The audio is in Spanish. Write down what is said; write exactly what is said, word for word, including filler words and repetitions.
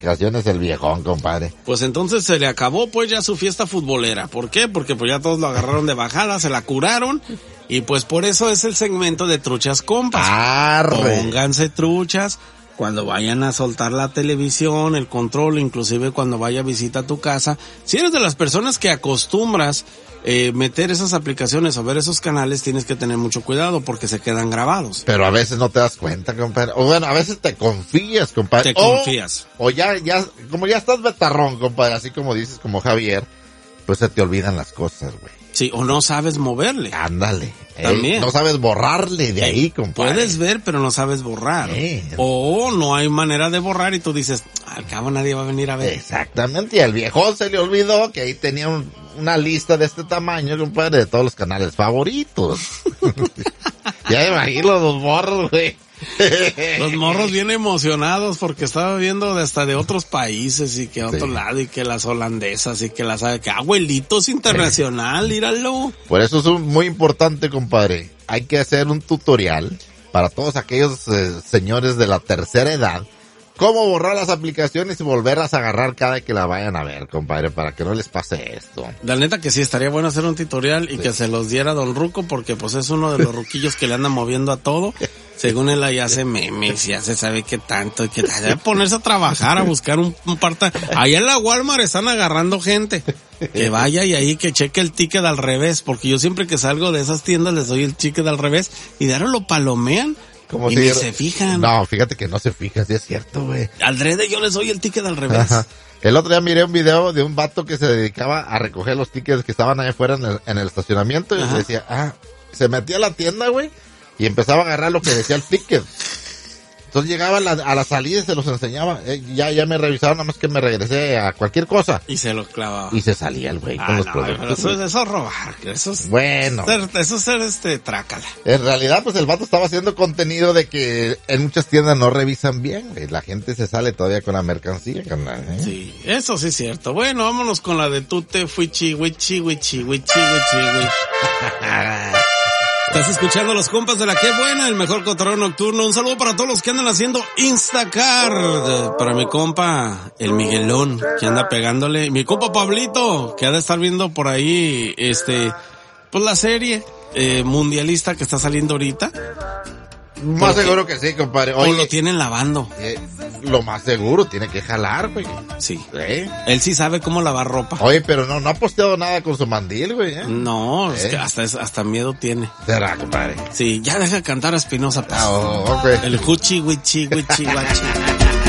aplicaciones el viejón, compadre. Pues entonces se le acabó pues ya su fiesta futbolera. ¿Por qué? Porque pues ya todos lo agarraron de bajada, se la curaron. Y pues por eso es el segmento de Truchas Compas. Arre. Pónganse truchas cuando vayan a soltar la televisión, el control, inclusive cuando vaya a visita a tu casa. Si eres de las personas que acostumbras eh, meter esas aplicaciones o ver esos canales, tienes que tener mucho cuidado porque se quedan grabados. Pero a veces no te das cuenta, compadre. O bueno, a veces te confías, compadre. Te confías. O, o ya, ya, como ya estás betarrón, compadre, así como dices, como Javier, pues se te olvidan las cosas, güey. Sí, o no sabes moverle. Ándale. También. Eh, no sabes borrarle de ahí, compadre. Puedes ver, pero no sabes borrar. Eh. O no hay manera de borrar y tú dices, al cabo nadie va a venir a ver. Exactamente, y al viejón se le olvidó que ahí tenía un, una lista de este tamaño, compadre, de todos los canales favoritos. Ya me imagino los morros, güey. Los morros bien emocionados porque estaba viendo de hasta de otros países y que a otro Sí. lado y que las holandesas y que las que abuelitos internacional, míralo. Por eso es un- muy importante, compadre. Hay que hacer un tutorial para todos aquellos eh, señores de la tercera edad. Cómo borrar las aplicaciones y volverlas a agarrar cada que la vayan a ver, compadre, para que no les pase esto. La neta que sí, estaría bueno hacer un tutorial y Sí. que se los diera Don Ruco porque pues es uno de los ruquillos que le anda moviendo a todo. Según él ahí hace memes, ya se sabe qué tanto, y que debe ponerse a trabajar, a buscar un, un parta. Allá en la Walmart están agarrando gente. Que vaya y ahí que cheque el ticket al revés, porque yo siempre que salgo de esas tiendas les doy el ticket al revés y de ahora lo palomean. Como y si ni era- se fijan. No, fíjate que no se fijan, sí es cierto, güey. Aldrede yo les doy el ticket al revés. Ajá. El otro día miré un video de un vato que se dedicaba a recoger los tickets que estaban ahí afuera en el, en el estacionamiento y Ajá. decía, ah, se metía a la tienda, güey, y empezaba a agarrar lo que decía el ticket. Entonces llegaba a la, a la salida y se los enseñaba. Eh, ya, ya me revisaron, nada más que me regresé a cualquier cosa. Y se lo clavaba. Y se salía el güey Ah, con los no, productos. pero eso, eso es robar, eso es, Bueno, ser- eso es ser este trácala. en realidad pues el vato estaba haciendo contenido de que en muchas tiendas no revisan bien, güey. La gente se sale todavía con la mercancía, carnal, ¿eh? Sí, eso sí es cierto. Bueno, vámonos con la de tute, fuichi, wichi, wichi, wichi, wichi, wichi. Estás escuchando los compas de la Qué Buena, el mejor cotorreo nocturno. Un saludo para todos los que andan haciendo Instacart. Para mi compa, el Miguelón, que anda pegándole. Mi compa Pablito, que ha de estar viendo por ahí, este, pues la serie eh, mundialista que está saliendo ahorita. Más Porque- seguro que sí, compadre. O Oye, lo tienen lavando. eh, lo más seguro, tiene que jalar, güey. Sí. ¿Eh? Él sí sabe cómo lavar ropa. Oye, pero no, no ha posteado nada con su mandil, güey, ¿eh? No, es ¿Eh? que hasta, es- hasta miedo tiene. Será, compadre. Sí, ya deja cantar a Espinosa, pues. Ah, oh, ok. El huchi, wichi, wichi, guachi.